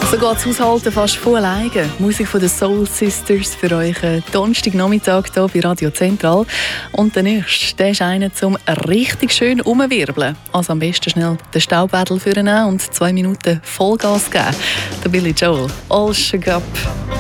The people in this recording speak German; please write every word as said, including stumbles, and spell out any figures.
So geht das Haushalten fast von alleine. Musik von den Soul Sisters für euch einen Donnerstagnachmittag hier bei Radio Zentral. Und der nächste, der ist einer zum richtig schön umwirbeln. Also am besten schnell den Staubwedel vornehmen und zwei Minuten Vollgas geben. Der Billy Joel, All Shook Up.